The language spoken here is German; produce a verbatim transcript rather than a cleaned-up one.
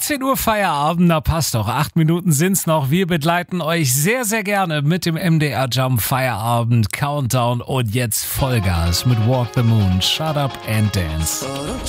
achtzehn Uhr Feierabend, da passt doch. Acht Minuten sind's noch. Wir begleiten euch sehr, sehr gerne mit dem M D R Jump Feierabend Countdown und jetzt Vollgas mit Walk the Moon, Shut Up and Dance.